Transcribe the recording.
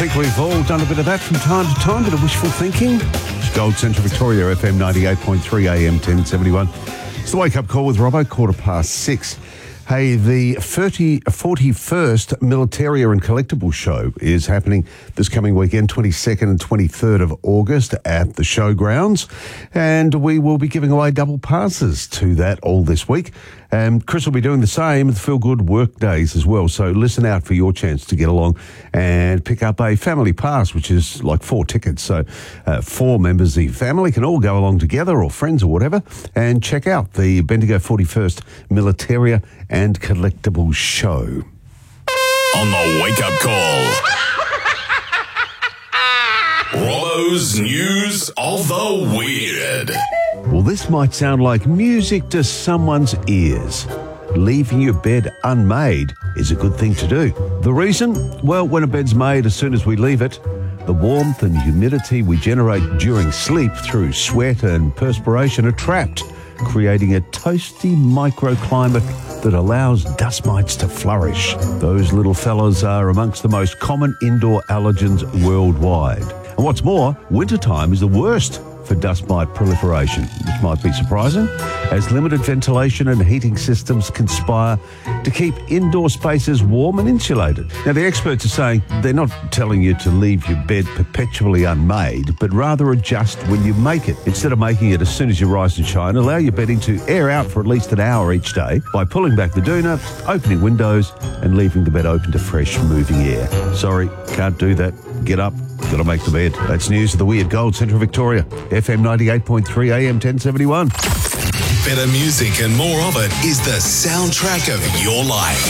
think we've all done a bit of that from time to time, bit of wishful thinking. It's Gold Central Victoria, FM 98.3 AM 1071. It's the Wake Up Call with Robbo, 6:15. Hey, the 41st Militaria and Collectibles Show is happening this coming weekend, 22nd and 23rd of August at the showgrounds. And we will be giving away double passes to that all this week. Chris will be doing the same with Feel Good Work Days as well. So listen out for your chance to get along and pick up a family pass, which is like 4 tickets. So 4 members of the family can all go along together, or friends or whatever, and check out the Bendigo 41st Militaria and Collectibles Show. On the Wake Up Call. Robbo's News of the Weird. Well, this might sound like music to someone's ears. Leaving your bed unmade is a good thing to do. The reason? Well, when a bed's made, as soon as we leave it, the warmth and humidity we generate during sleep through sweat and perspiration are trapped, creating a toasty microclimate that allows dust mites to flourish. Those little fellas are amongst the most common indoor allergens worldwide. And what's more, wintertime is the worst for dust mite proliferation, which might be surprising, as limited ventilation and heating systems conspire to keep indoor spaces warm and insulated. Now, the experts are saying they're not telling you to leave your bed perpetually unmade, but rather adjust when you make it. Instead of making it as soon as you rise and shine, allow your bedding to air out for at least an hour each day by pulling back the doona, opening windows, and leaving the bed open to fresh, moving air. Sorry, can't do that. Get up. Got to make the bed. That's news of the weird. Gold Central Victoria, FM 98.3 AM 1071. Better music and more of it is the soundtrack of your life.